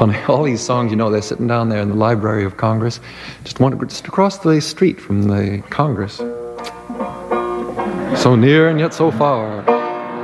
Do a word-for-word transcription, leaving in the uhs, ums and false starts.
funny. All these songs, you know, they're sitting down there in the Library of Congress, just one, just across the street from the Congress. So near and yet so far.